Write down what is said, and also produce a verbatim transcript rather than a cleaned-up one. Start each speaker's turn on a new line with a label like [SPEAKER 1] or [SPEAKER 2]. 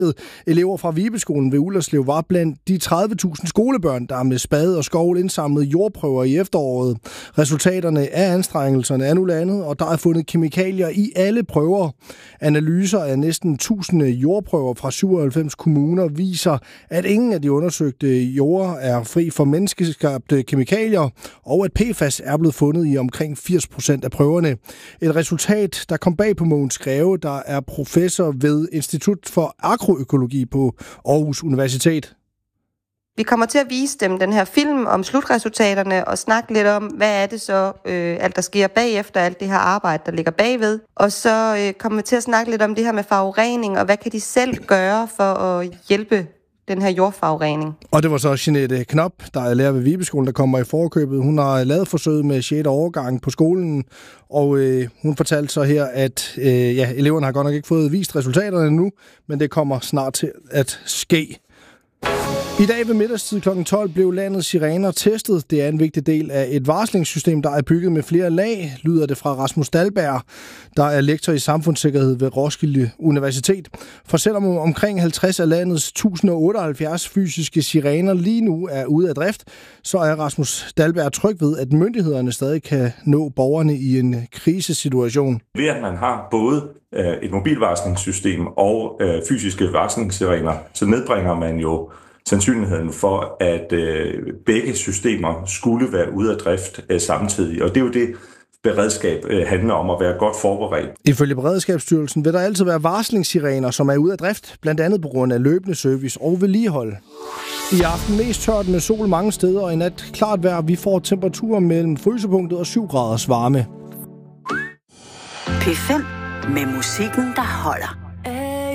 [SPEAKER 1] Elever fra Vibeskolen ved Ullerslev var blandt de tredive tusind skolebørn, der med spade og skovl indsamlede jordprøver i efteråret. Resultaterne af anstrengelserne er nu landet, og der er fundet kemikalier i alle prøver. Analyser af næsten tusinde jordprøver fra syvoghalvfems kommuner viser, at ingen af de undersøgte jorder er fri for menneskeskabte kemikalier, og at P F A S er blevet fundet i omkring firs procent af prøverne. Et resultat, der kom bag på Mogens Greve, der er professor ved Institut for Agroøkologi på Aarhus Universitet.
[SPEAKER 2] Vi kommer til at vise dem den her film om slutresultaterne og snakke lidt om, hvad er det så, øh, alt der sker bagefter, alt det her arbejde, der ligger bagved. Og så øh, kommer vi til at snakke lidt om det her med forurening, og hvad kan de selv gøre for at hjælpe den her jordforurening.
[SPEAKER 1] Og det var så Jeanette Knop, der er lærer ved Vibeskolen, der kommer i forkøbet. Hun har lavet forsøget med sjette årgang på skolen, og øh, hun fortalte så her, at øh, ja, eleverne har godt nok ikke fået vist resultaterne endnu, men det kommer snart til at ske. I dag ved middagstid klokken tolv blev landets sirener testet. Det er en vigtig del af et varslingssystem, der er bygget med flere lag, lyder det fra Rasmus Dahlberg, der er lektor i samfundssikkerhed ved Roskilde Universitet. For selvom omkring halvtreds af landets et tusind og otteoghalvfjerds fysiske sirener lige nu er ude af drift, så er Rasmus Dahlberg tryg ved, at myndighederne stadig kan nå borgerne i en krisesituation.
[SPEAKER 3] Ved at man har både et mobilvarslingssystem og fysiske varslingssirener, så nedbringer man jo sandsynligheden for, at øh, begge systemer skulle være ude af drift øh, samtidig. Og det er jo det, beredskab øh, handler om at være godt forberedt.
[SPEAKER 1] Ifølge Beredskabsstyrelsen vil der altid være varslingssirener, som er ude af drift, blandt andet på grund af løbende service og vedligehold. I aften mest tørt med sol mange steder, og i nat klart vejr. Vi får temperaturer mellem frysepunktet og syv graders varme.
[SPEAKER 4] P fem med musikken, der holder.